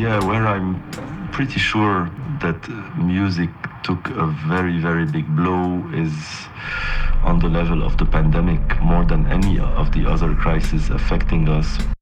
Yeah, where I'm pretty sure that music took a very, very big blow is on the level of the pandemic more than any of the other crises affecting us.